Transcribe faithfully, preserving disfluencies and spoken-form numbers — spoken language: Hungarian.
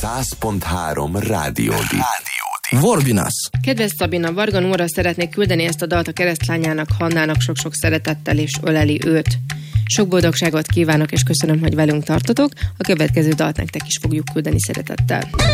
száz pont három Rádiódi. Vorbinas. Kedves Szabina, Varga Nóra szeretnék küldeni ezt a dalt a keresztlányának, Hannának sok-sok szeretettel, és öleli őt. Sok boldogságot kívánok, és köszönöm, hogy velünk tartotok. A következő dalt nektek is fogjuk küldeni szeretettel.